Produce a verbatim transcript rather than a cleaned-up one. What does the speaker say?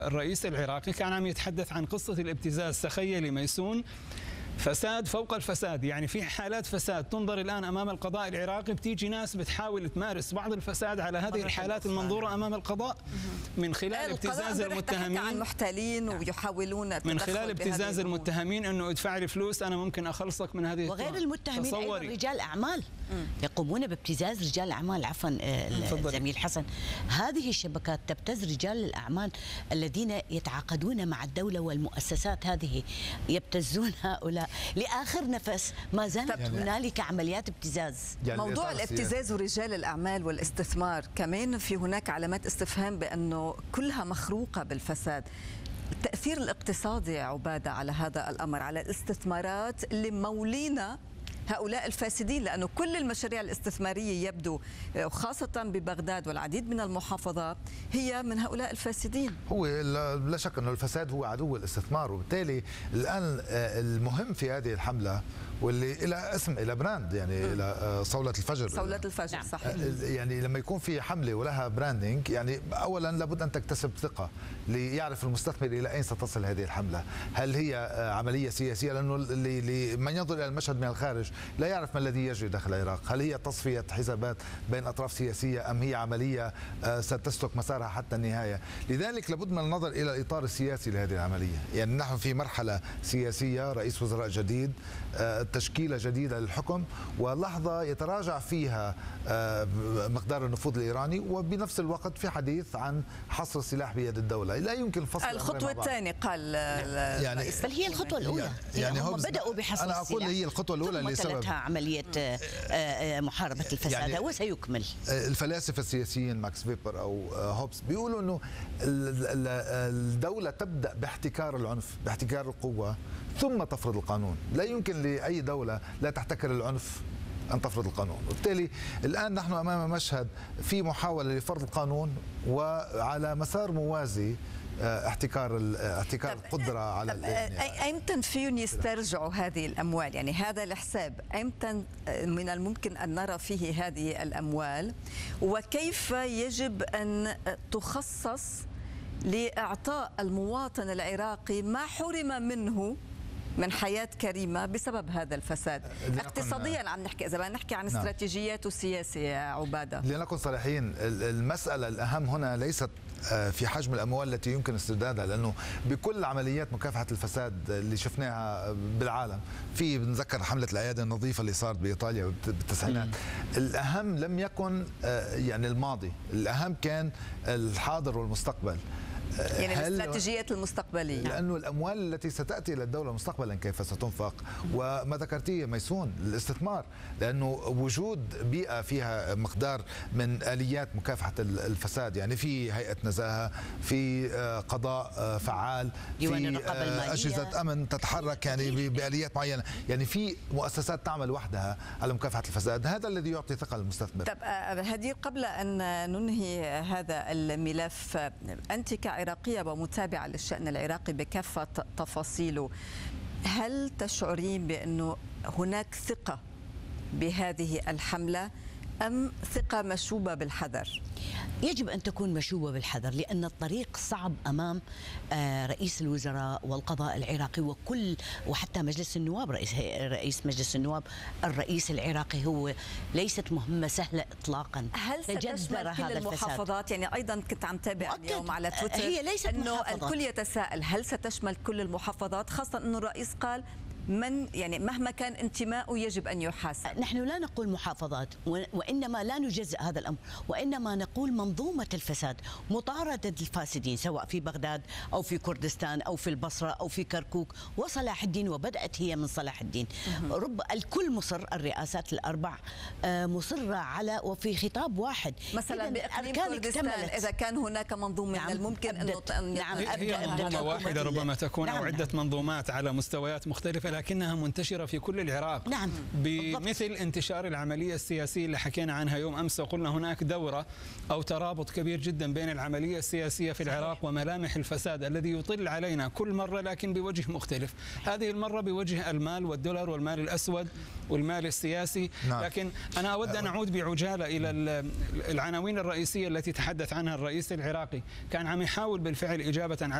الرئيس العراقي كان عم يتحدث عن قصة الابتزاز. تخيلي ميسون، فساد فوق الفساد، يعني في حالات فساد تنظر الآن أمام القضاء العراقي، بتيجي ناس بتحاول تمارس بعض الفساد على هذه الحالات المنظورة أمام القضاء من خلال ابتزاز المتهمين عن محتالين ويحاولون من خلال ابتزاز المتهمين أنه ادفع لي فلوس أنا ممكن أخلصك من هذه وغير المتهمين أيضا رجال أعمال يقومون بابتزاز رجال الأعمال. عفوا الزميل حسن، هذه الشبكات تبتز رجال الأعمال الذين يتعاقدون مع الدولة والمؤسسات هذه، يبتزون هؤلاء لآخر نفس. ما زالت يعني هنالك عمليات ابتزاز. يعني موضوع الابتزاز ورجال الأعمال والاستثمار كمان في هناك علامات استفهام بأنه كلها مخروقة بالفساد. التأثير الاقتصادي يا عبادة على هذا الأمر، على الاستثمارات اللي مولينا هؤلاء الفاسدين، لأنه كل المشاريع الاستثمارية يبدو وخاصة ببغداد والعديد من المحافظات هي من هؤلاء الفاسدين. هو لا شك أنه الفساد هو عدو الاستثمار، وبالتالي الآن المهم في هذه الحملة واللي إلى اسم إلى براند، يعني إلى صولة الفجر. صولة الفجر نعم. صحيح. يعني لما يكون في حملة ولها براندينج، يعني أولا لابد أن تكتسب ثقة ليعرف المستثمر إلى أين ستصل هذه الحملة. هل هي عملية سياسية؟ لأنه من ينظر إلى المشهد من الخارج لا يعرف ما الذي يجري داخل العراق. هل هي تصفية حسابات بين أطراف سياسية أم هي عملية ستسلك مسارها حتى النهاية؟ لذلك لابد من النظر إلى الإطار السياسي لهذه العملية. يعني نحن في مرحلة سياسية، رئيس وزراء جديد، تشكيلة جديدة للحكم، ولحظة يتراجع فيها مقدار النفوذ الإيراني، وبنفس الوقت في حديث عن حصر السلاح بيد الدولة. لا يمكن الفصل. الخطوة الثانية قال يعني بل هي الخطوة الأولى. يعني هم بدأوا بحصر السلاح. أنا أقول هي الخطوة الأولى لسبب عملية محاربة الفساد يعني وسيكمل. الفلاسفة السياسيين ماكس فيبر أو هوبس بيقولوا أنه الدولة تبدأ باحتكار العنف، باحتكار القوة، ثم تفرض القانون. لا يمكن لأي دولة لا تحتكر العنف أن تفرض القانون. وبالتالي الآن نحن أمام مشهد في محاولة لفرض القانون وعلى مسار موازي احتكار احتكار القدرة على يعني أيمتى فيهم يسترجعوا هذه الأموال؟ يعني هذا الحساب أيمتى من الممكن أن نرى فيه هذه الأموال، وكيف يجب أن تخصص لإعطاء المواطن العراقي ما حرم منه من حياة كريمة بسبب هذا الفساد؟ اقتصاديا عم نحكي، إذا بدنا نحكي عن استراتيجيات وسياسة يا عبادة. لنكن صريحين، المسألة الأهم هنا ليست في حجم الأموال التي يمكن استردادها، لأنه بكل عمليات مكافحة الفساد اللي شفناها بالعالم، في بنذكر حملة الأيادي النظيفة اللي صارت بإيطاليا بالتسعينات، الأهم لم يكن يعني الماضي، الأهم كان الحاضر والمستقبل. يعني الاستراتيجيات المستقبلية، لأنه الأموال التي ستأتي إلى الدولة مستقبلا كيف ستنفق، وما ذكرتيه ميسون الاستثمار، لأنه وجود بيئة فيها مقدار من آليات مكافحة الفساد، يعني في هيئة نزاهة، في قضاء فعال، في أجهزة أمن تتحرك يعني بآليات معينة، يعني في مؤسسات تعمل وحدها على مكافحة الفساد. هذا الذي يعطي ثقة للمستثمر. طب هدير، قبل أن ننهي هذا الملف، أنت كعراقية ومتابعة للشأن العراقي بكافة تفاصيله، هل تشعرين بأنه هناك ثقة بهذه الحملة أم ثقة مشوبة بالحذر؟ يجب أن تكون مشوبة بالحذر، لأن الطريق صعب أمام رئيس الوزراء والقضاء العراقي وكل وحتى مجلس النواب. رئيس رئيس مجلس النواب الرئيس العراقي هو ليست مهمة سهلة إطلاقا. هل ستشمل كل المحافظات؟ يعني أيضا كنت عم تابع اليوم على تويتر هي ليست أنه محافظات. الكل يتساءل هل ستشمل كل المحافظات، خاصة أنه الرئيس قال من يعني مهما كان انتماؤه يجب أن يحاسب. نحن لا نقول محافظات، وإنما لا نجزئ هذا الأمر، وإنما نقول منظومة الفساد، مطاردة الفاسدين سواء في بغداد أو في كردستان أو في البصرة أو في كركوك وصلاح الدين، وبدأت هي من صلاح الدين. رب الكل مصر، الرئاسات الأربع مصرة على وفي خطاب واحد. مثلا بإقليم كردستان إذا كان هناك منظومة نعم من الممكن أنه نعم هي منظومة واحدة ربما تكون نعم أو عدة منظومات على مستويات مختلفة. لكنها منتشرة في كل العراق. نعم. بمثل انتشار العملية السياسية اللي حكينا عنها يوم أمس، وقلنا هناك دورة أو ترابط كبير جدا بين العملية السياسية في العراق وملامح الفساد الذي يطل علينا كل مرة لكن بوجه مختلف. هذه المرة بوجه المال والدولار والمال الأسود والمال السياسي. نعم. لكن أنا أود أن أعود بعجالة إلى العناوين الرئيسية التي تحدث عنها الرئيس العراقي. كان عم يحاول بالفعل إجابة